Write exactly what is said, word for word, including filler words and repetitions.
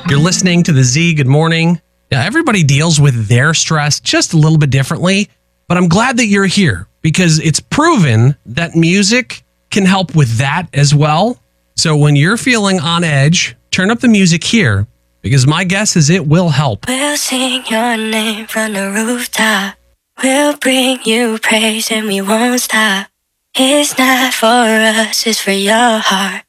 You're listening to the Z. Good morning. Yeah, everybody deals with their stress just a little bit differently, but I'm glad that you're here because it's proven that music can help with that as well. So when you're feeling on edge, turn up the music here because my guess is it will help. We'll sing your name from the rooftop. We'll bring you praise and we won't stop. It's not for us, it's for your heart.